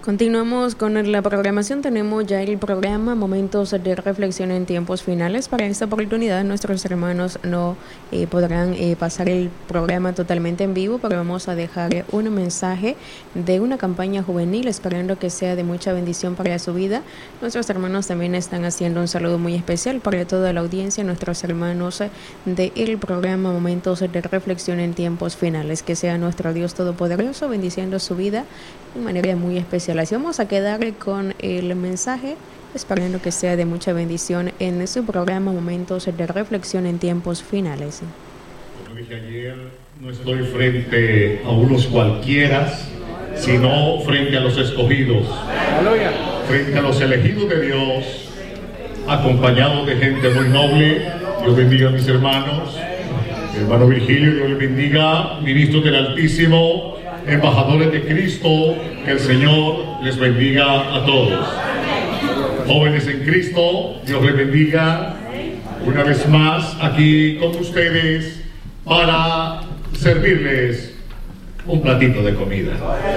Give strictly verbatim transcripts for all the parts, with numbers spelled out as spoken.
Continuamos con la programación. Tenemos ya el programa Momentos de Reflexión en Tiempos Finales. Para esta oportunidad nuestros hermanos no eh, podrán eh, pasar el programa totalmente en vivo, pero vamos a dejar un mensaje de una campaña juvenil, esperando que sea de mucha bendición para su vida. Nuestros hermanos también están haciendo un saludo muy especial para toda la audiencia, nuestros hermanos del programa Momentos de Reflexión en Tiempos Finales. Que sea nuestro Dios Todopoderoso bendiciendo su vida de manera muy especial. Así vamos a quedar con el mensaje, esperando que sea de mucha bendición en su programa Momentos de Reflexión en Tiempos Finales. Como dije ayer, no estoy frente a unos cualquiera, sino frente a los escogidos, frente a los elegidos de Dios, acompañados de gente muy noble. Dios bendiga a mis hermanos, mi hermano Virgilio, Dios les bendiga, ministros del Altísimo, embajadores de Cristo, que el Señor les bendiga a todos. Jóvenes en Cristo, Dios les bendiga una vez más aquí con ustedes para servirles un platito de comida.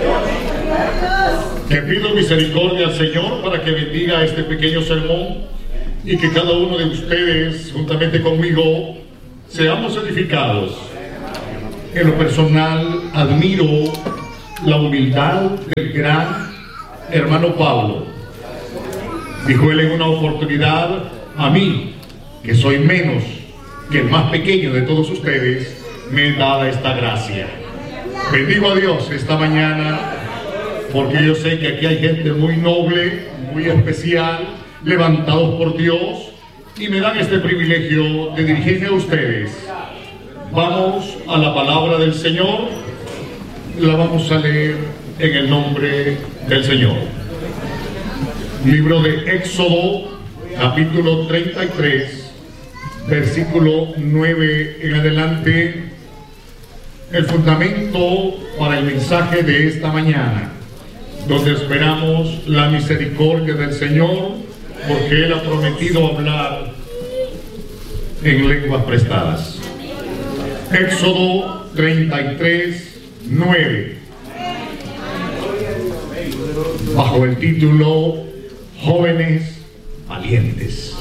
Que pido misericordia al Señor para que bendiga este pequeño sermón y que cada uno de ustedes, juntamente conmigo, seamos edificados. En lo personal, admiro la humildad del gran hermano Pablo. Dijo él en una oportunidad: a mí, que soy menos que el más pequeño de todos ustedes, me es dada esta gracia. Bendigo a Dios esta mañana, porque yo sé que aquí hay gente muy noble, muy especial, levantados por Dios, y me dan este privilegio de dirigirme a ustedes. Vamos a la palabra del Señor, la vamos a leer en el nombre del Señor. Libro de Éxodo, capítulo treinta y tres, versículo nueve en adelante, el fundamento para el mensaje de esta mañana, donde esperamos la misericordia del Señor, porque Él ha prometido hablar en lenguas prestadas. Éxodo treinta y tres, nueve, bajo el título Jóvenes Valientes.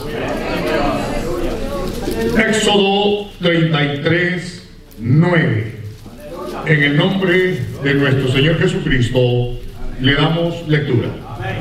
Éxodo treinta y tres, nueve. En el nombre de nuestro Señor Jesucristo le damos lectura.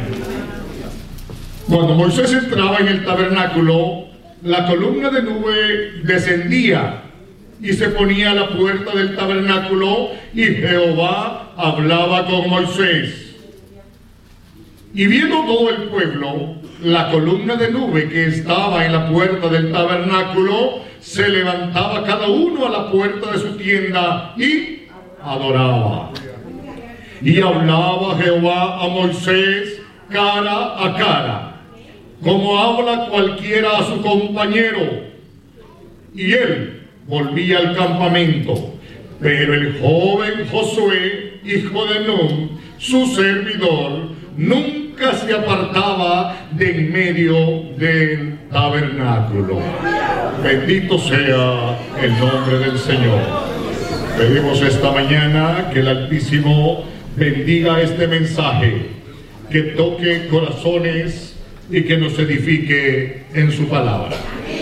Cuando Moisés entraba en el tabernáculo, la columna de nube descendía y se ponía a la puerta del tabernáculo, y Jehová hablaba con Moisés. Y viendo todo el pueblo la columna de nube que estaba en la puerta del tabernáculo, se levantaba cada uno a la puerta de su tienda y adoraba. Y hablaba Jehová a Moisés cara a cara, como habla cualquiera a su compañero. Y él volvía al campamento, pero el joven Josué, hijo de Nun, su servidor, nunca se apartaba de en medio del tabernáculo. Bendito sea el nombre del Señor. Pedimos esta mañana que el Altísimo bendiga este mensaje, que toque corazones y que nos edifique en su palabra.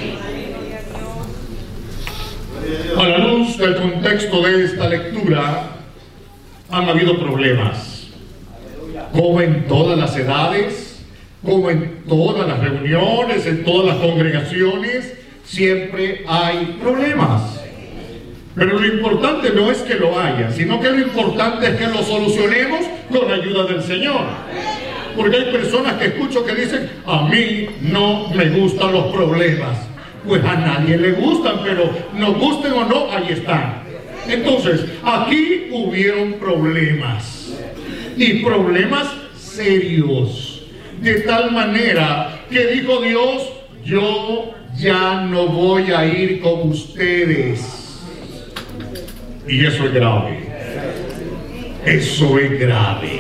A la luz del contexto de esta lectura, han habido problemas, como en todas las edades, como en todas las reuniones, en todas las congregaciones, siempre hay problemas. Pero lo importante no es que lo haya, sino que lo importante es que lo solucionemos con la ayuda del Señor. Porque hay personas que escucho que dicen: a mí no me gustan los problemas. Pues a nadie le gustan, pero nos gusten o no, ahí están. Entonces, aquí hubieron problemas, y problemas serios, de tal manera que dijo Dios: yo ya no voy a ir con ustedes. Y eso es grave. Eso es grave.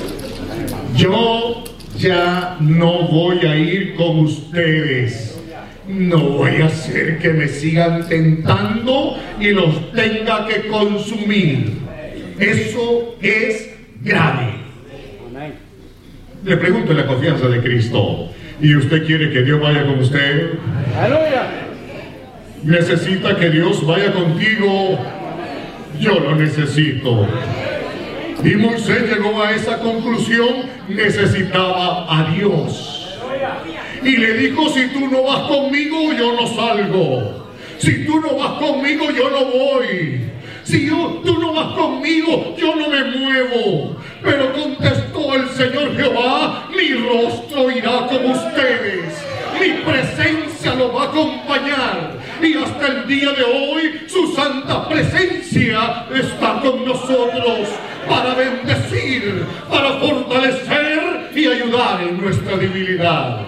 Yo ya no voy a ir con ustedes. No voy a hacer que me sigan tentando y los tenga que consumir. Eso es grave. Le pregunto en la confianza de Cristo, ¿y usted quiere que Dios vaya con usted? ¡Aleluya! ¿Necesita que Dios vaya contigo? Yo lo necesito. Y Moisés llegó a esa conclusión, necesitaba a Dios. Y le dijo, si tú no vas conmigo, yo no salgo. Si tú no vas conmigo, yo no voy. Si yo, tú no vas conmigo, yo no me muevo. Pero contestó el Señor Jehová, mi rostro irá con ustedes. Mi presencia lo va a acompañar. Y hasta el día de hoy, su santa presencia está con nosotros para bendecir, para fortalecer y ayudar en nuestra debilidad.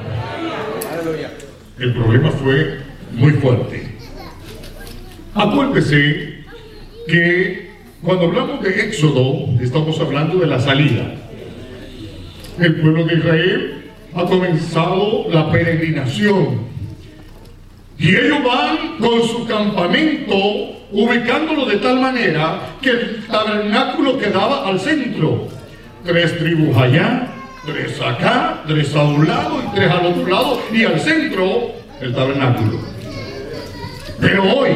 El problema fue muy fuerte. Acuérdese que cuando hablamos de Éxodo, estamos hablando de la salida. El pueblo de Israel ha comenzado la peregrinación. Y ellos van con su campamento, ubicándolo de tal manera que el tabernáculo quedaba al centro. Tres tribus allá, tres acá, tres a un lado y tres al otro lado, y al centro el tabernáculo. Pero hoy,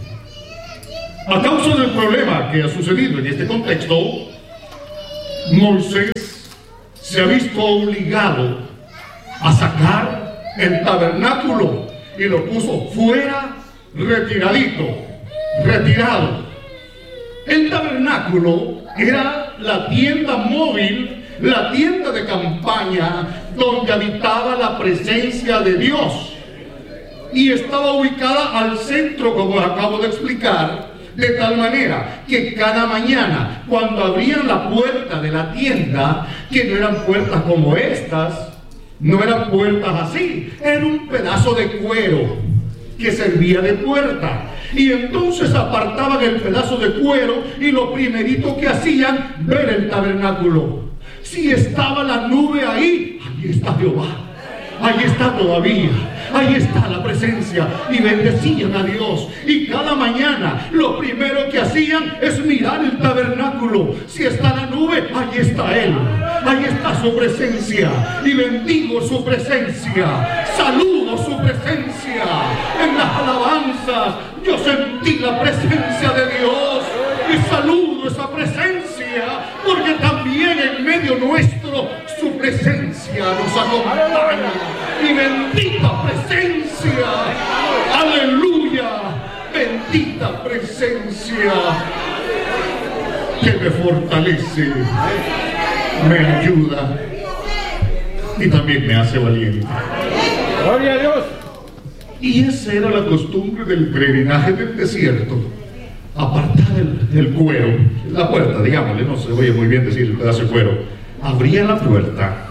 a causa del problema que ha sucedido en este contexto, Moisés se ha visto obligado a sacar el tabernáculo y lo puso fuera, retiradito, retirado. El tabernáculo era la tienda móvil, la tienda de campaña donde habitaba la presencia de Dios, y estaba ubicada al centro, como acabo de explicar, de tal manera que cada mañana, cuando abrían la puerta de la tienda, que no eran puertas como estas, no eran puertas así, era un pedazo de cuero que servía de puerta. Y entonces apartaban el pedazo de cuero y lo primerito que hacían, ver el tabernáculo. Si estaba la nube ahí, ahí está Jehová, ahí está todavía, ahí está la presencia, y bendecían a Dios. Y cada mañana lo primero que hacían es mirar el tabernáculo. Si está la nube, ahí está Él, ahí está su presencia, y bendigo su presencia, saludo su presencia. En las alabanzas yo sentí la presencia de Dios y saludo esa presencia, porque también en medio nuestro su presencia nos acompaña. Y bendita presencia, aleluya, bendita presencia que me fortalece, me ayuda y también me hace valiente. ¡Gloria a Dios! Y esa era la costumbre del peregrinaje del desierto: apartar el, el cuero, la puerta, digámosle, no se oye muy bien decir el pedazo de cuero. Abría la puerta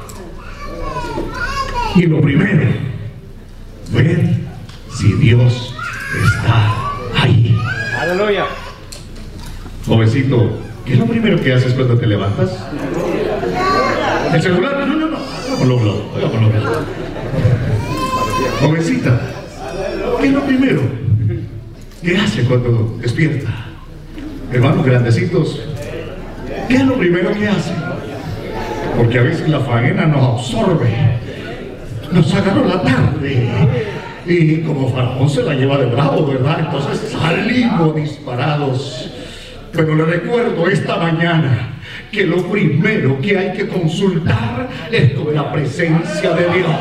y lo primero, ver si Dios está ahí. ¡Aleluya! Jovencito, ¿qué es lo primero que haces cuando te levantas? ¿El celular? No, no, no, hagámoslo, hagámoslo. Jovencita, ¿qué es lo primero que hace cuando despierta? Hermanos grandecitos, ¿qué es lo primero que hace? Porque a veces la faena nos absorbe, nos agarró la tarde, y como Faraón se la lleva de bravo, ¿verdad? Entonces salimos disparados. Pero le recuerdo esta mañana que lo primero que hay que consultar es con la presencia de Dios.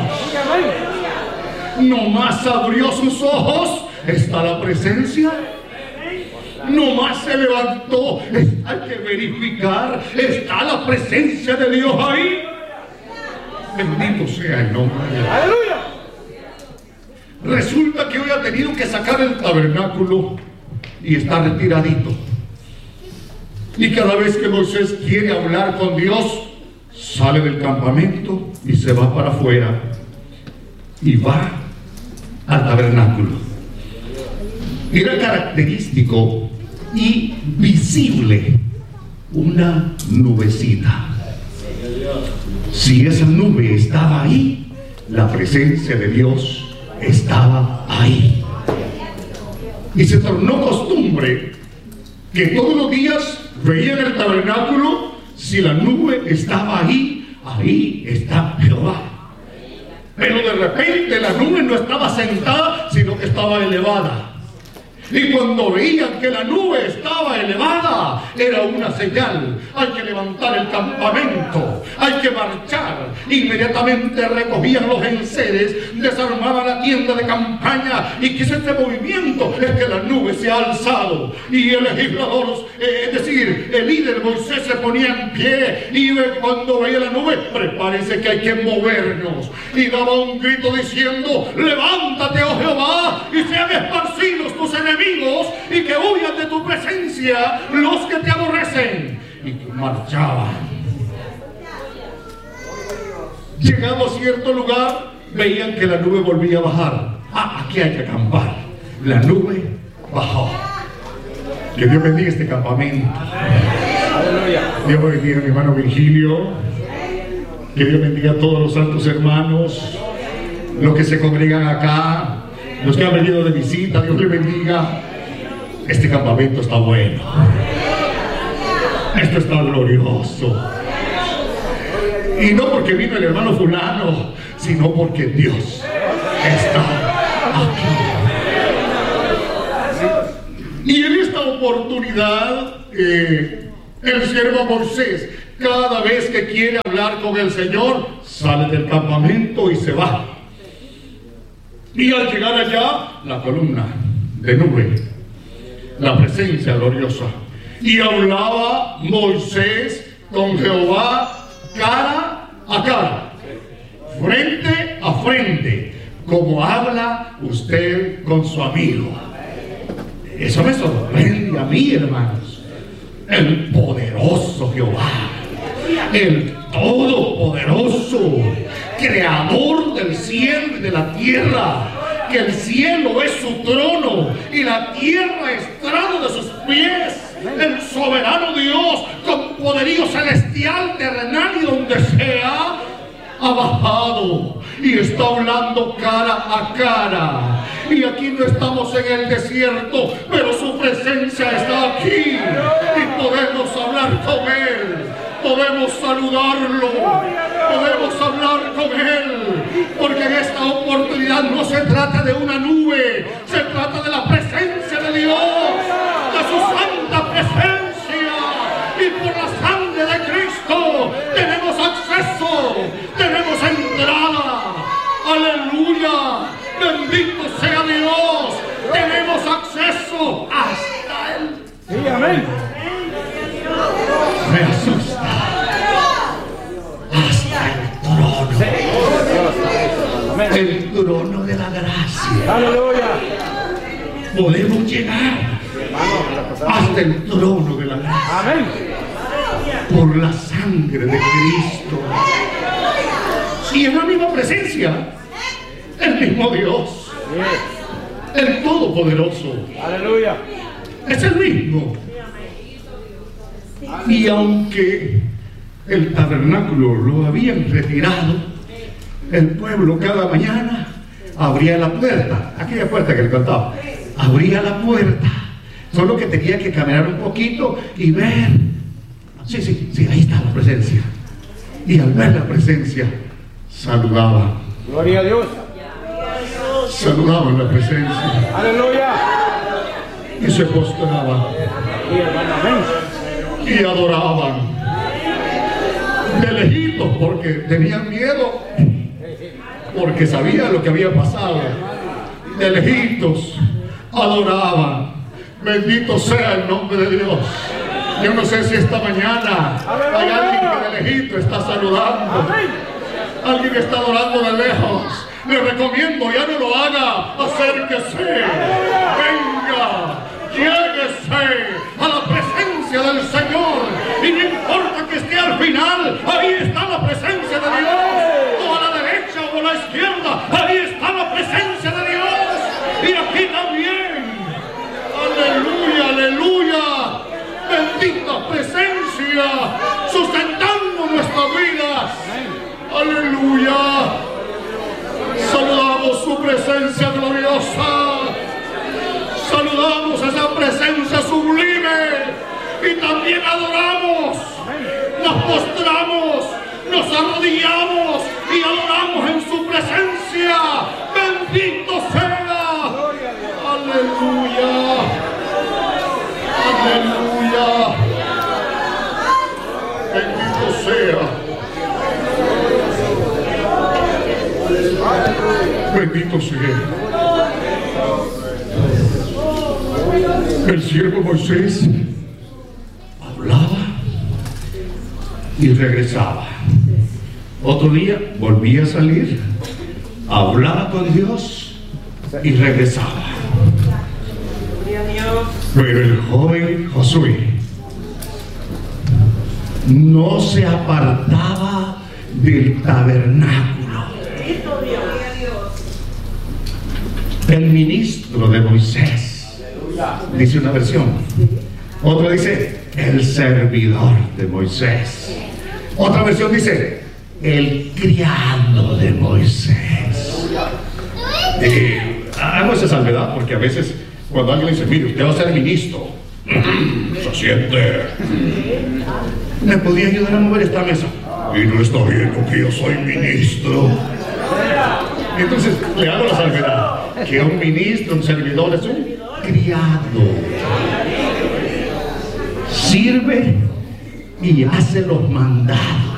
Nomás abrió sus ojos, está la presencia. Nomás se levantó, hay que verificar, está la presencia de Dios ahí. Bendito sea el nombre de Dios. ¡Aleluya! Resulta que hoy ha tenido que sacar el tabernáculo y está retiradito. Y cada vez que Moisés quiere hablar con Dios, sale del campamento y se va para afuera y va al tabernáculo. Era característico y visible una nubecita. Si esa nube estaba ahí, la presencia de Dios estaba ahí. Y se tornó costumbre que todos los días veían el tabernáculo. Si la nube estaba ahí, ahí está Jehová. Pero de repente la nube no estaba sentada, sino que estaba elevada. Y cuando veían que la nube estaba elevada, era una señal. Hay que levantar el campamento, hay que marchar. Inmediatamente recogían los enseres, desarmaban la tienda de campaña. Y que este movimiento es que la nube se ha alzado. Y el legislador, eh, es decir, el líder Moisés se ponía en pie. Y cuando veía la nube, prepárense que hay que movernos. Y daba un grito diciendo: levántate, oh Jehová, y sean esparcidos tus enemigos, y que huyan de tu presencia los que te aborrecen. Y marchaban. Llegado a cierto lugar, veían que la nube volvía a bajar. Ah, aquí hay que acampar. La nube bajó. Que Dios bendiga este campamento. Aleluya. Dios bendiga a mi hermano Virgilio. Que Dios bendiga a todos los santos hermanos, los que se congregan acá, los que han venido de visita. Dios les bendiga. Este campamento está bueno. Esto está glorioso. Y no porque vino el hermano fulano, sino porque Dios está aquí. Y en esta oportunidad, eh, el siervo Moisés, cada vez que quiere hablar con el Señor, sale del campamento y se va. Y al llegar allá, la columna de nube, la presencia gloriosa. Y hablaba Moisés con Jehová cara a cara, frente a frente, como habla usted con su amigo. Eso me sorprende a mí, hermanos. El poderoso Jehová, el todopoderoso, creador del cielo y de la tierra, que el cielo es su trono y la tierra estrado de sus pies. El soberano Dios, con poderío celestial, terrenal y donde sea, ha bajado y está hablando cara a cara. Y aquí no estamos en el desierto, pero su presencia está aquí y podemos hablar con Él, podemos saludarlo, podemos hablar con Él, porque en esta oportunidad no se trata de una nube, se trata de la presencia de Dios, de su santa presencia. Y por la sangre de Cristo tenemos acceso, tenemos entrada. Aleluya, bendito sea Dios, tenemos acceso hasta Él. Sí, amén. Me asusta. Hasta el trono. Amén. El trono de la gracia. Aleluya. Podemos llegar hasta el trono de la gracia. Amén. Por la sangre de Cristo. Y en la misma presencia, el mismo Dios, el Todopoderoso, Aleluya. es el mismo. Y aunque el tabernáculo lo habían retirado, el pueblo cada mañana abría la puerta, aquella puerta que le contaba, abría la puerta, solo que tenía que caminar un poquito y ver. Sí, sí, sí, ahí está la presencia. Y al ver la presencia, saludaban. Gloria a Dios. Saludaban la presencia Aleluya. y se postraban Sí, hermano. Amén. y adoraban. De lejitos, porque tenían miedo, porque sabían lo que había pasado. De lejitos adoraban. Bendito sea el nombre de Dios. Yo no sé si esta mañana hay alguien que de lejito está saludando, alguien que está adorando de lejos. Le recomiendo, ya no lo haga, acérquese, venga, lléguese a la presencia del Señor. Y no importa que esté al final, ahí está la presencia de Dios. O a la derecha o a la izquierda, ahí está la presencia de Dios. Y aquí también. Aleluya, aleluya. Bendita presencia, sustentando nuestra vida. Aleluya. Saludamos su presencia gloriosa. Saludamos esa presencia sublime. Y también adoramos. Nos postramos, nos nos arrodillamos y adoramos en su presencia. Bendito sea. Aleluya. Aleluya. Bendito sea. Bendito sea. El siervo Moisés hablaba y regresaba. Otro día volvía a salir, hablaba con Dios y regresaba. Pero el joven Josué no se apartaba del tabernáculo. El ministro de Moisés, dice una versión. Otra dice, el servidor de Moisés. Otra versión dice, el criado de Moisés. Eh, hago esa salvedad porque a veces cuando alguien dice, mire, usted va a ser ministro, se siente. ¿Me podía ayudar a mover esta mesa? Y no está viendo que yo soy ministro. Entonces le hago la salvedad que un ministro, un servidor es un criado. Sirve y hace los mandados.